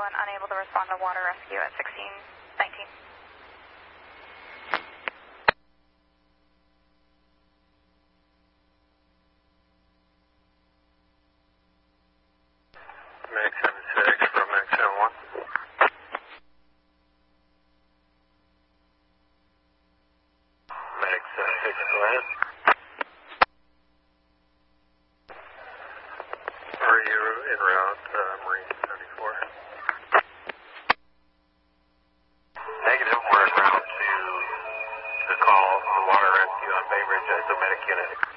1 unable to respond to water rescue at 1619. Mag 76 from Mag 71. Mag 76, go ahead. Are you en route, Marine 74? Negative, we're en route to the call on water rescue on Bay Ridge as a medic unit.